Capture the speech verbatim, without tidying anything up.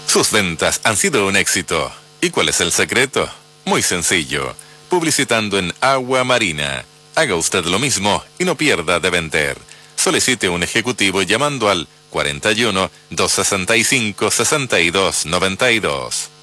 Sus ventas han sido un éxito. ¿Y cuál es el secreto? Muy sencillo. Publicitando en Agua Marina. Haga usted lo mismo y no pierda de vender. Solicite un ejecutivo llamando al cuarenta y uno, doscientos sesenta y cinco, sesenta y dos noventa y dos.